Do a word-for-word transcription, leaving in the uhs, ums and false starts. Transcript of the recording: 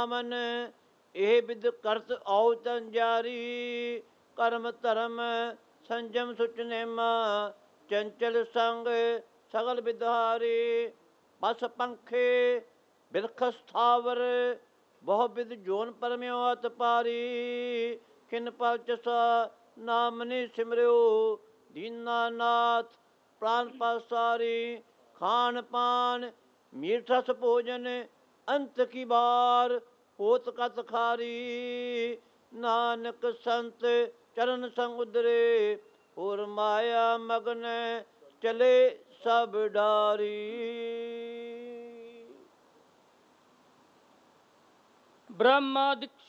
ਮਨ ਇਹ ਵਿਦ ਕਰਤ ਆਉ ਤਨ ਜਾਰੀ। ਕਰਮ ਧਰਮ ਸੰਜਮ ਸੁਚ ਨੇਮਾ ਚੰਚਲ ਸੰਗ ਸਗਲ ਵਿਦਹਾਰੀ। ਬਸ ਪੰਖੇ ਬਿਰਖ ਸਥਾਵਰ ਬਹੁ ਵਿਦ ਜੋਨ ਪਰਮਿਓ ਅਤ ਪਾਰੀ। ਕਿਨ ਪਲ ਚਸਾ ਨਾਮ ਨਿ ਸਿਮਰਿਓ ਦੀਨਾਨਾਥ ਪ੍ਰਾਨ ਪਾਸਾਰੀ। ਖਾਨ ਪਾਨ ਮੀਠ ਰਸ ਭੋਜਨ ਅੰਤ ਕੀ ਬਾਰ ਹੋਤ ਕਤ ਖਾਰੀ। ਨਾਨਕ ਸੰਤ ਚਰਨ ਸੰਗ ਉਦਰੇ ਹੋਰ ਮਾਇਆ ਮਗਨ ਚਲੇ ਸਭ ਡਾਰੀ। ਬ੍ਰਹਮਾਦਿਕ